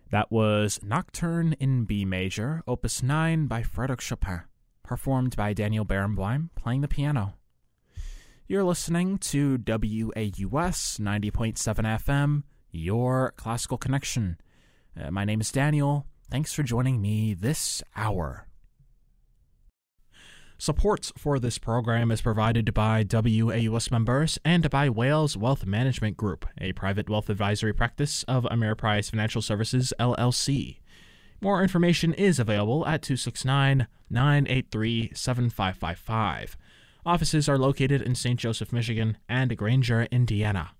That was Nocturne in B Major, Opus 9 by Frédéric Chopin, performed by Daniel Barenboim, playing the piano. You're listening to WAUS 90.7 FM, your classical connection. My name is Daniel. Thanks for joining me this hour. Support for this program is provided by WAUS members and by Wales Wealth Management Group, a private wealth advisory practice of Ameriprise Financial Services, LLC. More information is available at 269-983-7555. Offices are located in St. Joseph, Michigan, and Granger, Indiana.